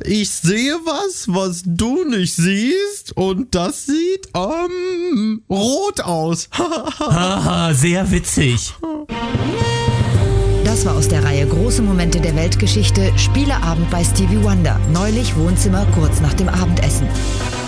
Ich sehe was du nicht siehst und das sieht rot aus. Haha, sehr witzig. Das war aus der Reihe Große Momente der Weltgeschichte, Spieleabend bei Stevie Wonder. Neulich Wohnzimmer kurz nach dem Abendessen.